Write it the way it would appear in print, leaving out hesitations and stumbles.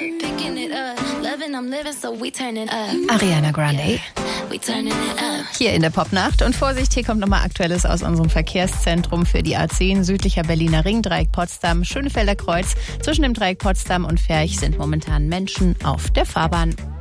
Ariana Grande. Hier in der Popnacht. Und Vorsicht, hier kommt nochmal Aktuelles aus unserem Verkehrszentrum für die A10 südlicher Berliner Ring, Dreieck Potsdam, Schönefelder Kreuz. Zwischen dem Dreieck Potsdam und Ferch sind momentan Menschen auf der Fahrbahn.